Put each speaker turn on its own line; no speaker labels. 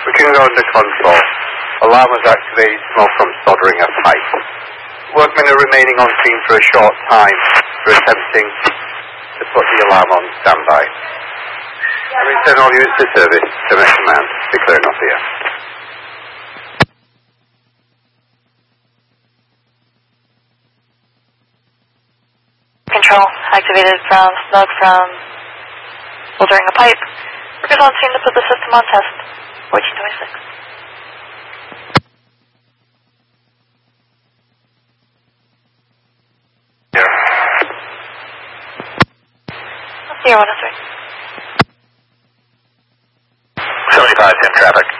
We can go under control. Alarm was activated, smoke from soldering a pipe. Workmen are remaining on scene for a short time. We're attempting to put the alarm on standby. I return all units to service. Terminate command. Declaring off here.
Control activated from smoke from soldering a pipe. Workers on scene to put the system on test. 1426.
Sierra 103. 75, 10 traffic.